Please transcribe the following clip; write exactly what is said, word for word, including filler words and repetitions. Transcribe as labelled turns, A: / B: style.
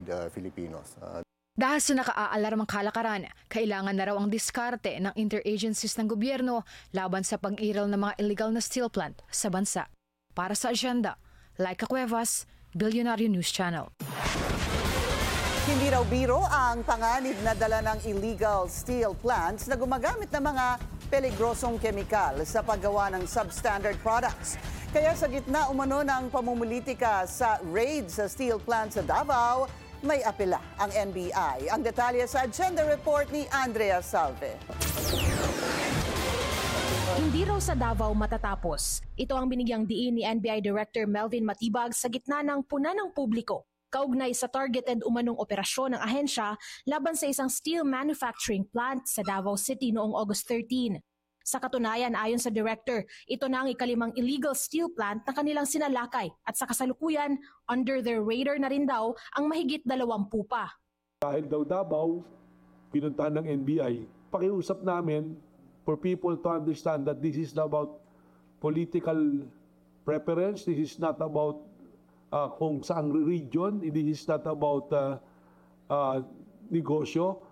A: the Filipinos. Uh,
B: Dahil sa naka-aalarmang kalakaran, kailangan na raw ang diskarte ng interagencies ng gobyerno laban sa pag-iral ng mga illegal na steel plant sa bansa. Para sa Agenda, Laika Cuevas, Billionaire News Channel.
C: Hindi raw biro ang panganib na dala ng illegal steel plants na gumagamit ng mga peligrosong kemikal sa paggawa ng substandard products. Kaya sa gitna umano ng pamumulitika sa raid sa steel plant sa Davao, may apela ang N B I. Ang detalye sa Agenda Report ni Andrea Salve.
D: Hindi raw sa Davao matatapos. Ito ang binigyang diin ni N B I Director Melvin Matibag sa gitna ng puna ng publiko, kaugnay sa targeted umanong operasyon ng ahensya laban sa isang steel manufacturing plant sa Davao City noong August thirteen. Sa katunayan, ayon sa director, ito na ang ikalimang illegal steel plant na kanilang sinalakay at sa kasalukuyan, under their radar na rin daw ang mahigit dalawampu pa.
E: Dahil daw Davao, pinuntahan ng N B I, pakiusap namin for people to understand that this is not about political preference, this is not about uh, kung saang region, this is not about uh, uh, negosyo.